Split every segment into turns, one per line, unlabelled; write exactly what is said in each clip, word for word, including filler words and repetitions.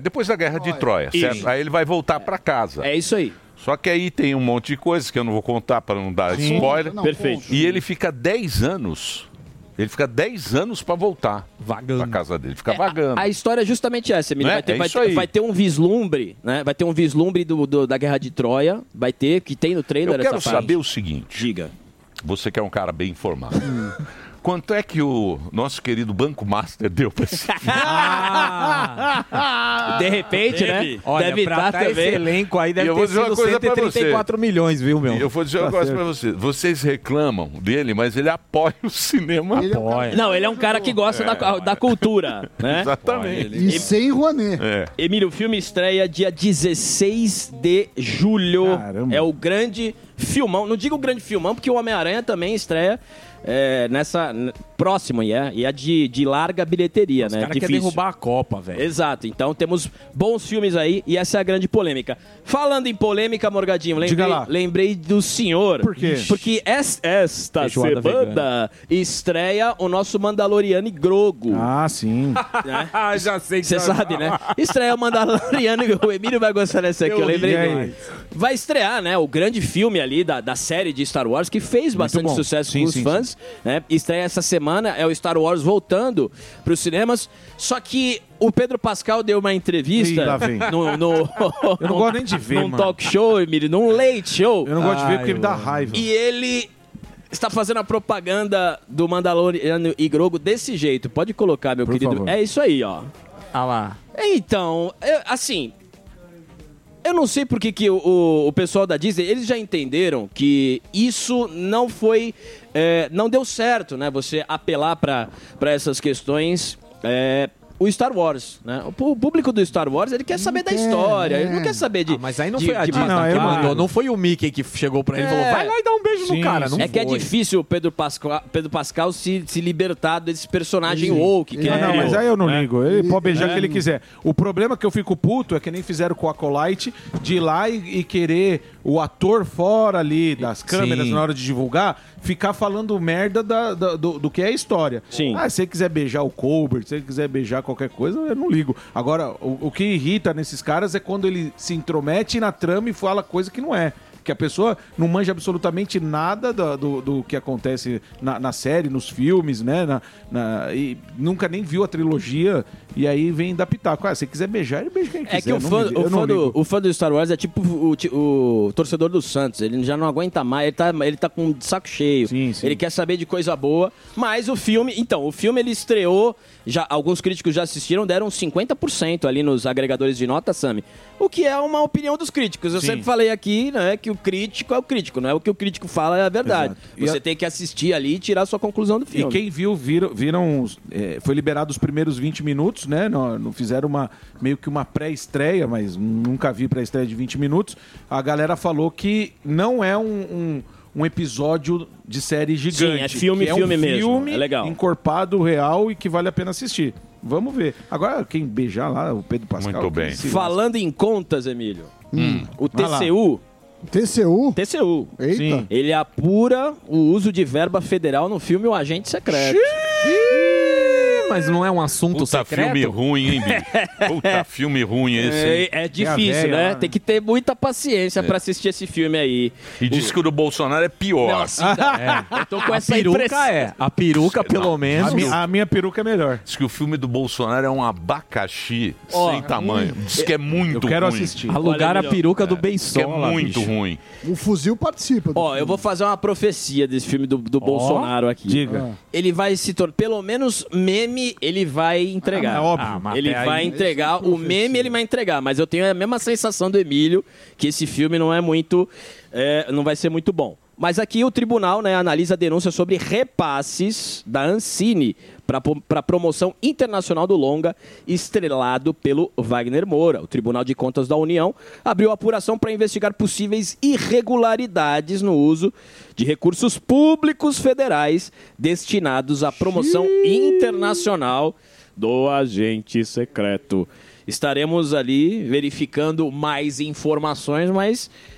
depois da Guerra de Troia, certo?
Isso.
Aí ele vai voltar para casa.
É isso aí.
Só que aí tem um monte de coisas que eu não vou contar para não dar
Sim.
spoiler.
Não, Perfeito.
E ele fica dez anos. Ele fica dez anos para voltar.
Vagando.
Pra casa dele. Fica
É,
vagando.
A, a história é justamente essa, Emílio.
Né?
Vai, ter,
É
vai,
isso
ter,
aí.
vai ter um vislumbre, né? Vai ter um vislumbre do, do- da Guerra de Troia. Vai ter, que tem no trailer
Eu quero
essa parte.
saber o seguinte.
Diga.
Você que é um cara bem informado. Quanto é que o nosso querido Banco Master deu para esse filme?
De repente, né?
Olha,
deve
pra
estar
tá
também.
esse elenco aí
E
deve
eu vou
ter
dizer uma
sido
coisa
cento e
pra
trinta e quatro milhões, viu, meu?
E eu vou dizer uma
Tá
coisa
certo.
pra vocês. Vocês reclamam dele, mas ele apoia o cinema.
Ele é um cara-
Não, ele é um cara que gosta
É.
da, da cultura, né?
Exatamente.
E sem Rouanet.
É.
Emílio, o filme estreia dia dezesseis de julho.
Caramba.
É o grande filmão. Não digo grande filmão, porque o Homem-Aranha também estreia é, nessa n- próximo, e é, e é de, de larga bilheteria,
Os
né?
caras querem
Difícil.
derrubar a Copa, velho.
Exato, então temos bons filmes aí e essa é a grande polêmica. Falando em polêmica, Morgadinho, lembrei,
Diga lá.
lembrei do senhor.
Por quê?
Porque es- esta
Feijoada
semana estreia o nosso Mandaloriano e Grogu.
Ah, sim.
Né?
Já sei que
Você sabe, né? Estreia o Mandaloriano e o Emílio vai gostar dessa aqui, eu,
Eu ri,
lembrei
e aí?
dele. Vai estrear, né? O grande filme ali da, da série de Star Wars, que fez bastante
bom.
sucesso
Sim,
com os
sim,
fãs. Né? Estreia essa semana, é o Star Wars voltando para os cinemas. Só que o Pedro Pascal deu uma entrevista
Ih, lá vem.
no, no,
Eu não gosto nem de ver,
num
mano.
talk show, Emílio, num late show.
Eu não gosto de ver
Ai,
porque me dá
mano.
raiva.
E ele está fazendo a propaganda do Mandaloriano e Grogu desse jeito. Pode colocar, meu
Por
querido.
favor.
É isso aí, ó.
Ah lá.
Então, eu- assim, eu não sei por que, que o, o- o pessoal da Disney, eles já entenderam que isso não foi, é, não deu certo, né? Você apelar para essas questões. É, o Star Wars, né? O pu- o público do Star Wars, ele quer saber da
quer,
história,
é.
ele não quer saber de...
Ah, mas aí não
de-
foi a
de
Disney
matar
que
cara.
mandou, não foi o Mickey que chegou pra ele e
É.
falou, vai lá e dá um beijo
Sim,
no cara. Não
é que é
foi.
difícil o Pedro Pascal, Pedro Pascal se, se libertar desse personagem woke. Que
Ah,
ele
não,
criou,
mas aí eu não
né?
ligo. Ele pode beijar
É.
o que ele quiser. O problema que eu fico puto é que nem fizeram com o Acolyte de ir lá e, e querer o ator fora ali das câmeras
Sim.
na hora de divulgar, ficar falando merda da- da- do, do que é a história.
Sim.
Ah, se você quiser beijar o Colbert, se você quiser beijar qualquer coisa, eu não ligo. Agora, o, o que irrita nesses caras é quando ele se intromete na trama e fala coisa que não é. Que a pessoa não manja absolutamente nada do, do, do que acontece na, na série, nos filmes, né? Na, na- e nunca nem viu a trilogia e aí vem dar pitaco. Ah, se você quiser beijar, ele beija quem quiser.
É que o
eu não
fã,
me-
o,
eu não
fã do,
ligo.
o fã do Star Wars é tipo o, ti- o torcedor do Santos. Ele já não aguenta mais, ele tá, ele tá com o saco cheio. Ele quer saber de coisa boa. Mas o filme. Então, o filme ele estreou. Já, alguns críticos já assistiram, deram cinquenta por cento ali nos agregadores de nota, Sami. O que é uma opinião dos críticos. Eu
Sim.
sempre falei aqui, né, que o crítico é o crítico, não é o que o crítico fala é a verdade.
Exato. E
Você
a-
tem que assistir ali e tirar a sua conclusão do
E
filme.
quem viu, viram, viram os- é, foi liberado os primeiros vinte minutos, né? Não, não fizeram uma, meio que uma pré-estreia, mas nunca vi pré-estreia de vinte minutos. A galera falou que não é um, um, um episódio de série gigante.
Sim, é filme,
que é
filme
um
mesmo.
filme
É legal.
encorpado, real e que vale a pena assistir. Vamos ver. Agora, quem beijar lá, o Pedro Pascal.
Muito bem.
que se
Falando em contas, Emílio,
Hum.
o
Vai lá.
T C U...
T C U?
T C U.
Eita.
Sim.
Ele apura o uso de verba federal no filme O Agente Secreto.
Mas não é um assunto
Puta
secreto?
filme ruim, hein, bicho? Puta filme ruim esse, hein?
É, é difícil,
velha
né?
lá.
Tem que ter muita paciência pra assistir esse filme aí.
E diz que o do Bolsonaro é pior.
Nossa, eu tô com
A
essa
peruca
impressão.
é. A peruca, pelo
Não,
menos.
a
A
minha-
minha, a minha peruca é melhor.
Diz que o filme do Bolsonaro é um abacaxi
Ó,
sem tamanho. Diz que é muito
Eu quero
ruim.
assistir.
Olha,
Alugar a
melhor.
peruca do
Diz que é
Beisola,
muito
bicho.
ruim.
O fuzil participa. do
Ó,
filme.
eu vou fazer uma profecia desse filme do, do Bolsonaro aqui.
Diga.
Ele vai se tornar, pelo menos meme, ele vai entregar.
Ah, é óbvio.
Ah,
mas
ele
até
vai
aí-
entregar, o meme ele vai entregar, mas eu tenho a mesma sensação do Emílio, que esse filme não é muito, é, não vai ser muito bom. Mas aqui o tribunal, né, analisa a denúncia sobre repasses da Ancine para a promoção internacional do longa, estrelado pelo Wagner Moura. O Tribunal de Contas da União abriu a apuração para investigar possíveis irregularidades no uso de recursos públicos federais destinados à promoção internacional do Agente Secreto. Estaremos ali verificando mais informações, mas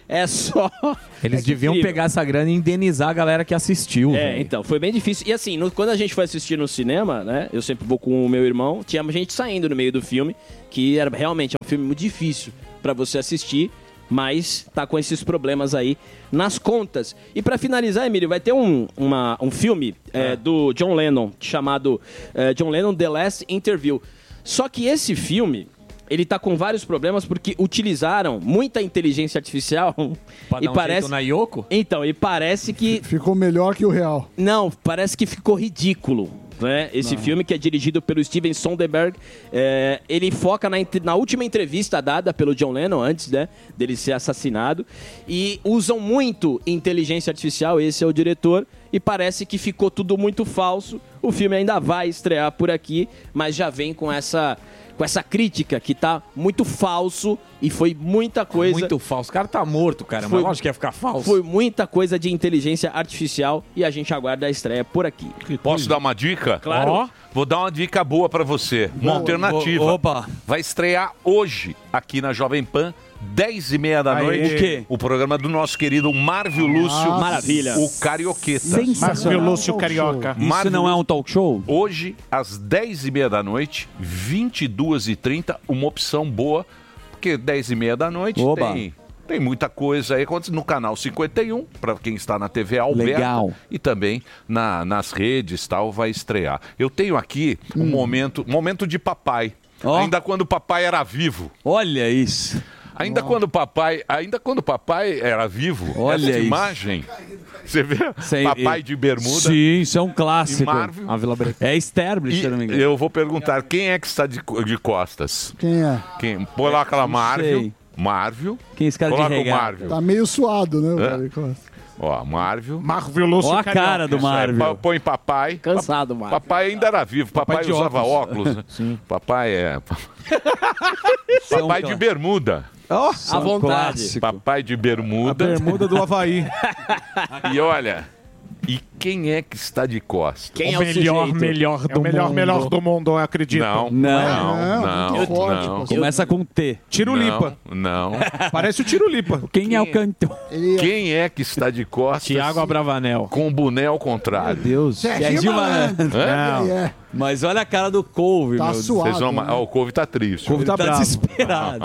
é só...
Eles
é
deviam
incrível.
pegar essa grana e indenizar a galera que assistiu.
É,
véio.
então, foi bem difícil. E assim, no- quando a gente foi assistir no cinema, né? Eu sempre vou com o meu irmão, tinha gente saindo no meio do filme, que era realmente é um filme muito difícil pra você assistir, mas tá com esses problemas aí nas contas. E pra finalizar, Emílio, vai ter um, uma- um filme é, do John Lennon, chamado é, John Lennon The Last Interview. Só que esse filme... Ele tá com vários problemas porque utilizaram muita inteligência artificial
Pra
e
dar um
parece
jeito na Yoko?
Então, e parece que
Ficou melhor que o real.
não, parece que ficou ridículo. Né? Esse filme, que é dirigido pelo Steven Soderbergh, é, ele foca na, entre- na última entrevista dada pelo John Lennon, antes né, dele ser assassinado, e usam muito inteligência artificial, esse é o diretor, e parece que ficou tudo muito falso. O filme ainda vai estrear por aqui, mas já vem com essa, com essa crítica que tá muito falso, e foi muita coisa...
Muito falso. O cara tá morto, cara.
Foi-
Mas lógico que ia ficar falso.
Foi muita coisa de inteligência artificial, e a gente aguarda a estreia por aqui.
Posso dar uma dica?
Claro.
Ó.
Vou dar uma dica boa pra você. Uma alternativa.
O- opa.
Vai estrear hoje aqui na Jovem Pan, dez e meia da
Aê.
noite.
O quê?
O programa do nosso querido Marvio Lúcio.
Maravilha.
O Carioqueta.
Marvio Lúcio Carioca.
Isso
Marvio
não é um talk show?
Hoje, às dez e meia da noite, vinte e duas e trinta, uma opção boa, porque dez e meia da noite
Oba.
tem, tem muita coisa aí acontecendo no canal cinquenta e um, para quem está na T V aberta.
Legal.
E também na, nas redes tal, vai estrear. Eu tenho aqui um momento, momento de papai.
Ó.
Ainda quando o papai era vivo.
Olha isso.
Ainda quando o papai, ainda quando o papai era vivo,
Olha
essa
isso.
imagem, você vê?
Sei-
Papai de bermuda.
Sim, isso é um clássico.
E Marvel.
A Vila Branca. É Sterblich,
E
se eu não me engano.
eu vou perguntar, quem é que está de, co- de costas?
Quem é?
Quem? Põe lá aquela Marvel.
sei.
Marvel.
Quem é esse cara de
Coloca o
regata?
Marvel.
Tá meio suado, né? o
É?
Carica Costa?
Ó, Marvel.
Marvio Lúcio
Ó a
Carioca.
cara do
Isso aí,
Marvel.
pa- Põe papai.
Cansado,
Pa-
Marvel.
Papai ainda era vivo. Papai,
Papai de
usava
óculos.
óculos. né? Papai é.
Isso é um
Papai de
clá-
bermuda.
Ó,
isso é
À
um
vontade.
clássico.
Papai de
a
bermuda.
bermuda do Havaí.
E olha. E quem é que está de costas?
Quem é o sujeito?
melhor
É o melhor, melhor do mundo, eu acredito.
Não,
Não.
não,
Não,
não,
muito forte,
não.
pô.
Começa com T.
Tirulipa.
Não, não.
Parece o Tirulipa.
Quem, é o cantor?
Ele é
Quem é que está de costas
Tiago Abravanel.
com o boné ao contrário?
Deus.
Serginho Malandro.
Hã?
Não.
é.
Mas olha a cara do Couve,
Tá
meu Deus.
suado.
Vocês vão...
né?
Ó, o couve tá triste.
Couve
Ele
tá
tá
bravo.
desesperado.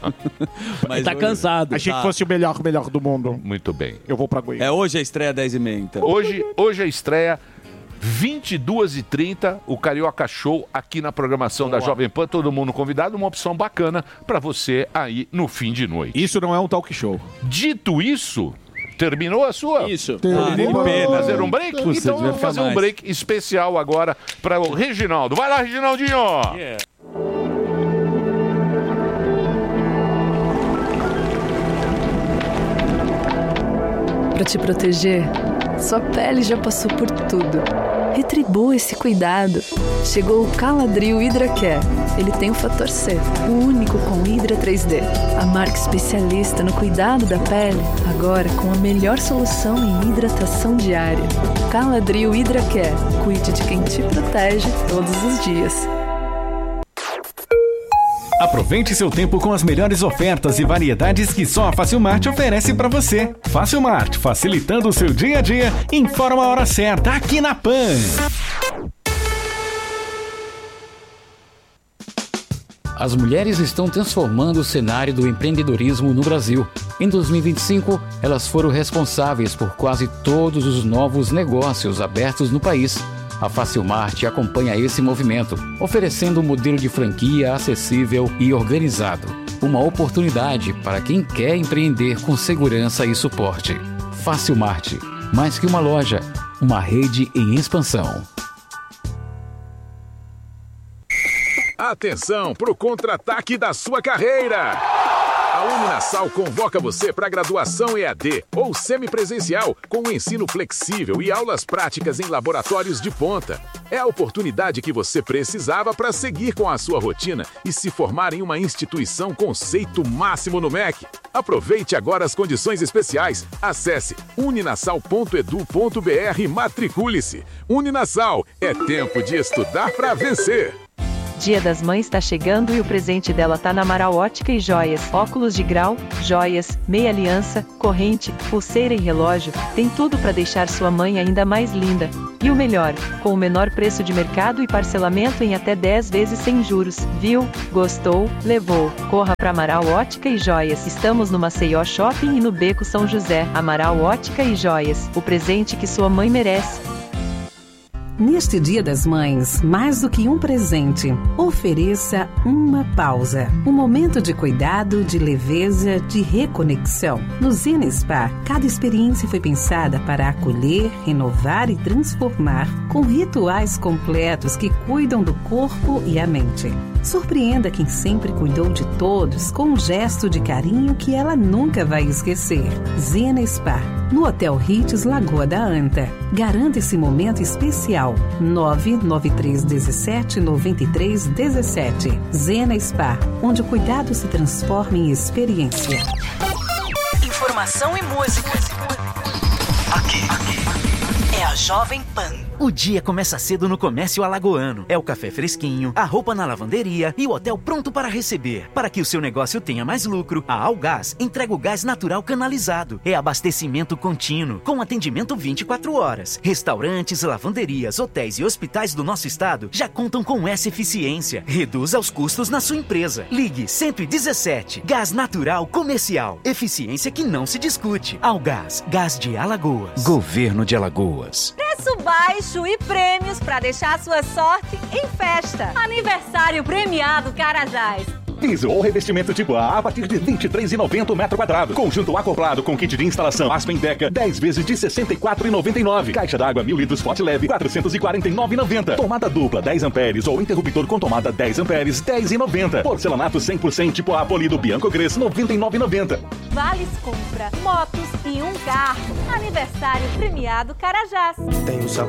Mas
Tá
hoje-
cansado.
Achei
Tá.
que fosse o melhor, melhor do mundo.
Muito bem.
Eu vou pra Goiás.
É hoje a estreia dez e meia, então.
Hoje, hoje a estreia, vinte e duas e trinta, o Carioca Show aqui na programação da Jovem Pan. Todo mundo convidado, uma opção bacana para você aí no fim de noite.
Isso não é um talk show.
Dito isso, terminou a sua?
Isso.
Ah, que
Terminou.
pena.
Fazer um break?
Puxa,
Então
devia
vamos
ficar
fazer um
mais.
break especial agora para o Reginaldo. Vai lá, Reginaldinho!
Para te proteger, sua pele já passou por tudo. Retribua esse cuidado. Chegou o Caladril Hydra Care. Ele tem o fator C, o único com Hydra três D. A marca especialista no cuidado da pele, agora com a melhor solução em hidratação diária. Caladril Hydra Care. Cuide de quem te protege todos os dias.
Aproveite seu tempo com as melhores ofertas e variedades que só a Facilmart oferece para você. Facilmart, facilitando o seu dia a dia, informa a hora certa aqui na Pan.
As mulheres estão transformando o cenário do empreendedorismo no Brasil. Em dois mil e vinte e cinco, elas foram responsáveis por quase todos os novos negócios abertos no país. A Facilmart acompanha esse movimento, oferecendo um modelo de franquia acessível e organizado. Uma oportunidade para quem quer empreender com segurança e suporte. Facilmart, mais que uma loja, uma rede em expansão.
Atenção para o contra-ataque da sua carreira! A Uninasal convoca você para graduação E A D ou semipresencial, com um ensino flexível e aulas práticas em laboratórios de ponta. É a oportunidade que você precisava para seguir com a sua rotina e se formar em uma instituição conceito máximo no M E C. Aproveite agora as condições especiais. Acesse uninasal ponto edu ponto br e matricule-se. Uninasal, é tempo de estudar para vencer.
Dia das Mães tá chegando e o presente dela tá na Amaral Ótica e Joias. Óculos de grau, joias, meia aliança, corrente, pulseira e relógio, tem tudo para deixar sua mãe ainda mais linda. E o melhor, com o menor preço de mercado e parcelamento em até dez vezes sem juros. Viu? Gostou? Levou. Corra para Amaral Ótica e Joias. Estamos no Maceió Shopping e no Beco São José. Amaral Ótica e Joias. O presente que sua mãe merece.
Neste Dia das Mães, mais do que um presente, ofereça uma pausa. Um momento de cuidado, de leveza, de reconexão. No Zena Spa, cada experiência foi pensada para acolher, renovar e transformar, com rituais completos que cuidam do corpo e a mente. Surpreenda quem sempre cuidou de todos com um gesto de carinho que ela nunca vai esquecer. Zena Spa, no Hotel Ritz Lagoa da Anta. Garanta esse momento especial. nove nove três um sete nove três um sete. Zena Spa, onde o cuidado se transforma em experiência.
Informação e música. Aqui. É a Jovem Pan.
O dia começa cedo no Comércio Alagoano. É o café fresquinho, a roupa na lavanderia e o hotel pronto para receber. Para que o seu negócio tenha mais lucro, a Algás entrega o gás natural canalizado. É abastecimento contínuo, com atendimento vinte e quatro horas. Restaurantes, lavanderias, hotéis e hospitais do nosso estado já contam com essa eficiência. Reduza os custos na sua empresa. Ligue cento e dezessete. Gás natural comercial. Eficiência que não se discute. Algás, Gás de Alagoas. Governo de Alagoas.
Preço baixo e prêmios para deixar sua sorte em festa. Aniversário premiado Carajás.
Piso ou revestimento tipo A a partir de vinte e três reais e noventa centavos o metro quadrado. Conjunto acoplado com kit de instalação Aspen Deca, dez vezes de sessenta e quatro reais e noventa e nove centavos. Caixa d'água mil litros Forte Leve, quatrocentos e quarenta e nove reais e noventa centavos. Tomada dupla dez amperes ou interruptor com tomada dez amperes, dez reais e noventa centavos. Porcelanato cem por cento tipo A polido Bianco Gres, noventa e nove reais e noventa centavos.
Vales compra, motos e um carro. Aniversário premiado Carajás.
Tem um